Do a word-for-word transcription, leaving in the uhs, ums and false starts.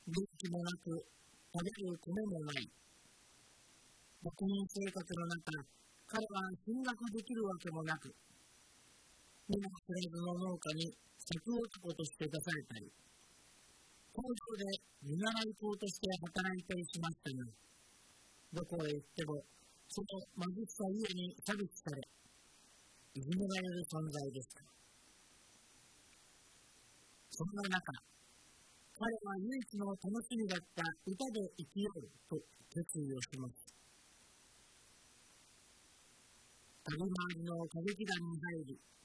元気もなく、食べる米もない。牧民生活の中、彼は進学できるわけもなく、目も知らずの農家に作男として出されたり、工場で見習い工として働いたりしましたが、どこへ行ってもその貧しさゆえに差別され、いじめられる存在でした。そんな中、彼は唯一の楽しみだった歌で生きようと決意をします。旅回りの歌劇団に入り、